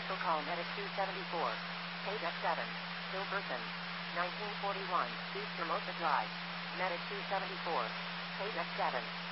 Special call Medic 274. Page F7. Still person. 1941. East Hermosa Drive. Medic 274. Page F7.